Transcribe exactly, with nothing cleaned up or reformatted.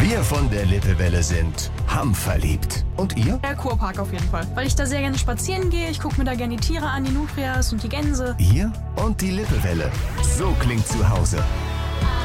Wir von der Lippewelle sind hamverliebt. Und ihr? Der Kurpark auf jeden Fall. Weil ich da sehr gerne spazieren gehe. Ich gucke mir da gerne die Tiere an, die Nutrias und die Gänse. Ihr und die Lippewelle. So klingt zu Hause.